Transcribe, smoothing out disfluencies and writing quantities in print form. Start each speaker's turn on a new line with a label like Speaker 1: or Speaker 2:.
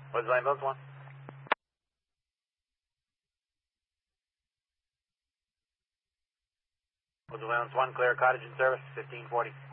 Speaker 1: Woods Lane, Mills 1. Woods Lane 1, clear cottage in service, 1540.